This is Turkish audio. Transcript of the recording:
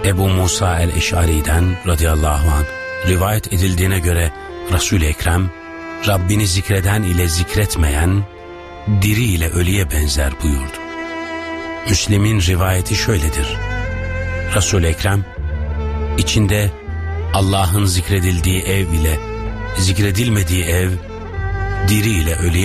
Ebu Musa el-Eş'ari'den radıyallahu anh rivayet edildiğine göre Resul-i Ekrem, Rabbini zikreden ile zikretmeyen, diri ile ölüye benzer buyurdu. Müslim'in rivayeti şöyledir. Resul-i Ekrem, içinde Allah'ın zikredildiği ev ile zikredilmediği ev, diri ile ölüye